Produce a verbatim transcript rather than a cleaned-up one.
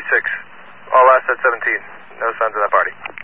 six. All assets seventeen. No signs of that party.